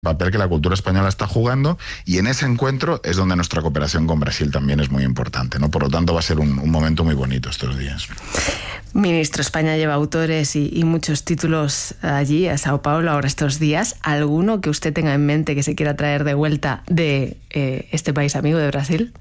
papel que la cultura española está jugando, y en ese encuentro es donde nuestra cooperación con Brasil también es muy importante, ¿no? Por lo tanto, va a ser un momento muy bonito estos días. Ministro, España lleva autores y muchos títulos allí, a Sao Paulo, ahora estos días. ¿Alguno que usted tenga en mente que se quiera traer de vuelta de este país amigo de Brasil?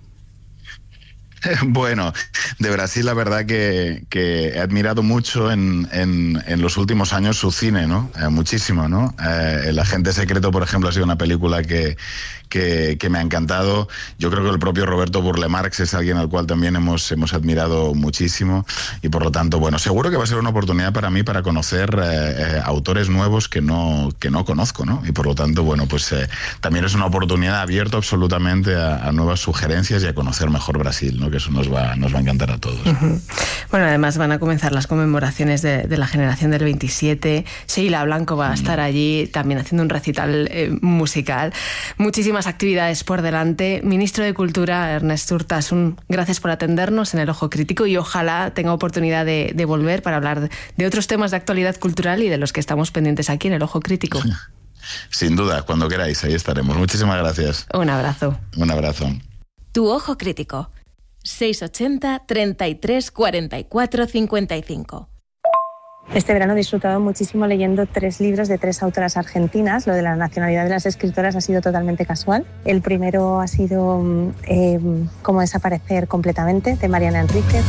Bueno, de Brasil la verdad que he admirado mucho en los últimos años su cine, ¿no? Muchísimo, ¿no? El Agente Secreto, por ejemplo, ha sido una película que me ha encantado. Yo creo que el propio Roberto Burle Marx es alguien al cual también hemos admirado muchísimo, y por lo tanto, bueno, seguro que va a ser una oportunidad para mí para conocer autores nuevos que no conozco, ¿no? Y por lo tanto, bueno, pues también es una oportunidad abierta absolutamente a nuevas sugerencias y a conocer mejor Brasil, ¿no? Que eso nos va a encantar a todos. Uh-huh. Bueno, además van a comenzar las conmemoraciones de la generación del 27. Sheila Blanco va a estar allí también haciendo un recital musical. Muchísimas actividades por delante. Ministro de Cultura, Ernest Urtasun, gracias por atendernos en El Ojo Crítico, y ojalá tenga oportunidad de volver para hablar de otros temas de actualidad cultural y de los que estamos pendientes aquí en El Ojo Crítico. Sin duda, cuando queráis, ahí estaremos. Muchísimas gracias. Un abrazo. Un abrazo. Tu Ojo Crítico. 680 33 44 55. Este verano he disfrutado muchísimo leyendo 3 libros de 3 autoras argentinas. Lo de la nacionalidad de las escritoras ha sido totalmente casual. El primero ha sido Cómo desaparecer completamente, de Mariana Enríquez.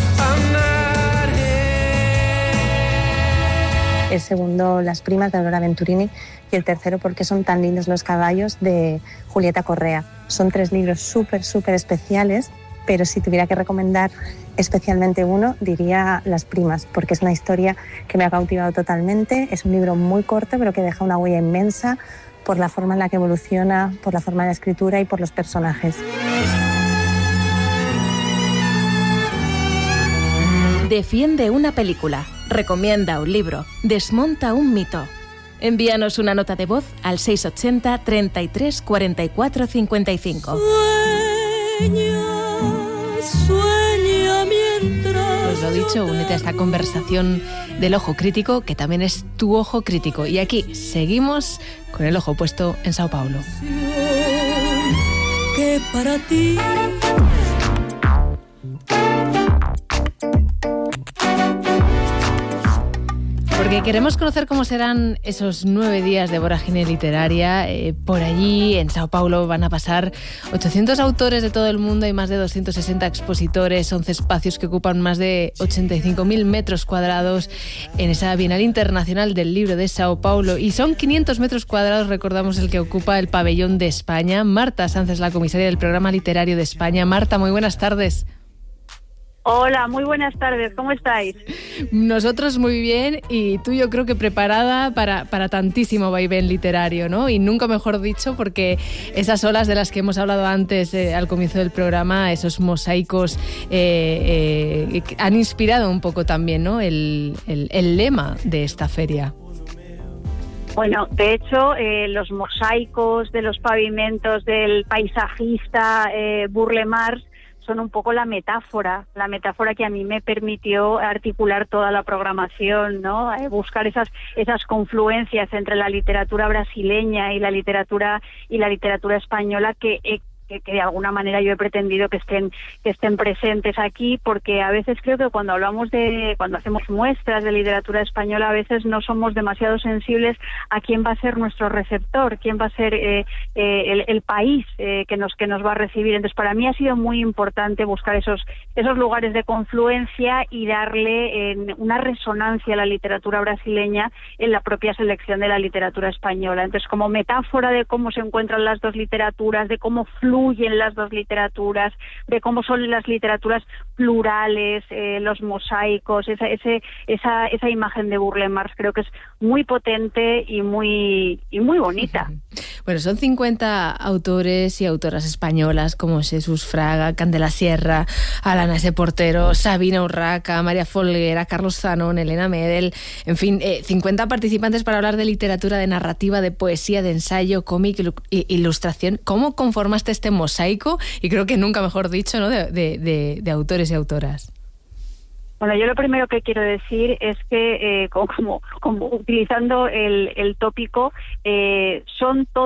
El segundo, Las primas, de Aurora Venturini. Y el tercero, Por qué son tan lindos los caballos, de Julieta Correa. Son 3 libros súper especiales, pero si tuviera que recomendar especialmente uno, diría Las primas, porque es una historia que me ha cautivado totalmente. Es un libro muy corto, pero que deja una huella inmensa por la forma en la que evoluciona, por la forma de la escritura y por los personajes. Defiende una película, recomienda un libro, desmonta un mito. Envíanos una nota de voz al 680 33 44 55. Sueña mientras... Pues lo dicho, únete a esta conversación del Ojo Crítico, que también es tu Ojo Crítico. Y aquí seguimos con el ojo puesto en Sao Paulo. Que para ti... Porque queremos conocer cómo serán esos 9 días de vorágine literaria. Por allí, en Sao Paulo, van a pasar 800 autores de todo el mundo y más de 260 expositores, 11 espacios que ocupan más de 85.000 metros cuadrados en esa Bienal Internacional del Libro de Sao Paulo. Y son 500 metros cuadrados, recordamos, el que ocupa el Pabellón de España. Marta Sanz es la comisaria del Programa Literario de España. Marta, muy buenas tardes. Hola, muy buenas tardes, ¿cómo estáis? Nosotros muy bien, y tú, yo creo que preparada para tantísimo vaivén literario, ¿no? Y nunca mejor dicho, porque esas olas de las que hemos hablado antes al comienzo del programa, esos mosaicos han inspirado un poco también, ¿no? el lema de esta feria. Bueno, de hecho, los mosaicos de los pavimentos del paisajista Burle Marx son un poco la metáfora que a mí me permitió articular toda la programación, ¿no? Buscar esas confluencias entre la literatura brasileña y la literatura española que de alguna manera yo he pretendido que estén presentes aquí, porque a veces creo que cuando hacemos muestras de literatura española, a veces no somos demasiado sensibles a quién va a ser nuestro receptor, quién va a ser el país que nos va a recibir. Entonces, para mí ha sido muy importante buscar esos lugares de confluencia y darle una resonancia a la literatura brasileña en la propia selección de la literatura española. Entonces, como metáfora de cómo se encuentran las dos literaturas, de cómo fluyen las dos literaturas, de cómo son las literaturas plurales, los mosaicos, esa imagen de Burle Marx creo que es muy potente y muy bonita. Bueno, son 50 autores y autoras españolas como Jesús Fraga, Candela Sierra, Alana S. Portero, Sabina Urraca, María Folguera, Carlos Zanón, Elena Medel, en fin, 50 participantes para hablar de literatura, de narrativa, de poesía, de ensayo, cómic, ilustración. ¿Cómo conformaste este mosaico? Y creo que nunca mejor dicho, ¿no? de autores y autoras. Bueno, yo lo primero que quiero decir es que, como utilizando el tópico, son todos